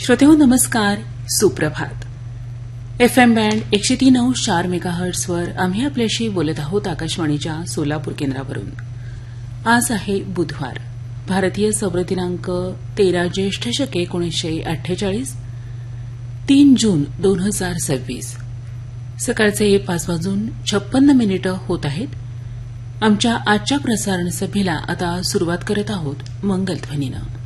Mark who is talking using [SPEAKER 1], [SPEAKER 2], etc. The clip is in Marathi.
[SPEAKER 1] श्रोतेहो नमस्कार, सुप्रभात. FM बँड 103.4 मेगाहर्ट्झवर आम्ही आपल्याशी बोलत आहोत आकाशवाणीच्या सोलापूर केंद्रावरून. आज आहे बुधवार, भारतीय सौर दिनांक 13 ज्येष्ठ शके 1948, 3 जून 2026. सकाळचे 5:56 होत आहेत. आमच्या आजच्या प्रसारण सभेला आता सुरुवात करत आहोत मंगलध्वनीनं.